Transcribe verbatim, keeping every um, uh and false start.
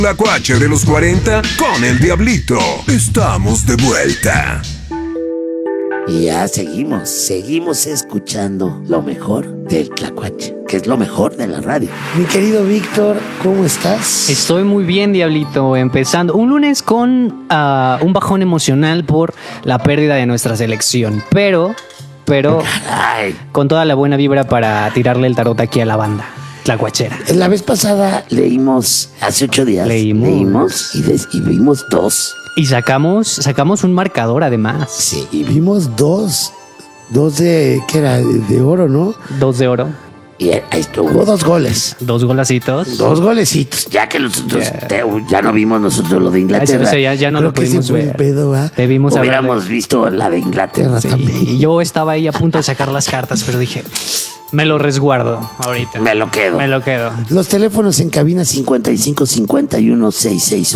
La Cuache de los cuarenta con el Diablito. Estamos de vuelta. Y ya seguimos, seguimos escuchando lo mejor del Tlacuache, que es lo mejor de la radio. Mi querido Víctor, ¿cómo estás? Estoy muy bien, Diablito, empezando un lunes con uh, un bajón emocional por la pérdida de nuestra selección, pero, pero Caray. con toda la buena vibra para tirarle el tarot aquí a la banda tlacuachera. La vez pasada leímos, hace ocho días, Leímos, leímos y, des, y vimos dos. Y sacamos, sacamos un marcador además. Sí, y vimos dos, dos de, ¿qué era? De, de oro, ¿no? Dos de oro, Y ahí estuvo dos goles. dos golacitos. Dos golecitos, ya que nosotros Yeah. te- ya no vimos nosotros lo de Inglaterra. O sea, ya- ya no Creo lo que ese pudimos fue el ver. pedo, ¿va? Debimos haber- Hubiéramos visto la de Inglaterra Sí, también. y yo estaba ahí a punto de sacar las cartas, pero dije, me lo resguardo ahorita. Me lo quedo. Me lo quedo. Los teléfonos en cabina cincuenta y cinco cincuenta y uno sesenta y seis